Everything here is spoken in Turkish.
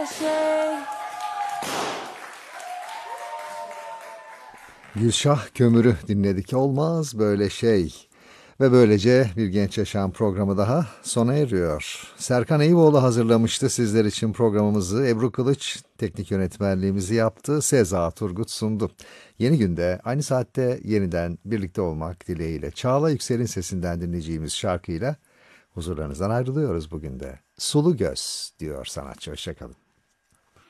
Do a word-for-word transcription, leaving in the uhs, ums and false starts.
şey. Gülşah Kömür'ü dinledik. Olmaz böyle şey. Ve böylece Bir Genç Yaşam programı daha sona eriyor. Serkan Eyüboğlu hazırlamıştı sizler için programımızı. Ebru Kılıç teknik yönetmenliğimizi yaptı. Seza Turgut sundu. Yeni günde aynı saatte yeniden birlikte olmak dileğiyle Çağla Yüksel'in sesinden dinleyeceğimiz şarkıyla huzurlarınızdan ayrılıyoruz bugün de. Sulu Göz diyor sanatçı. Hoşçakalın.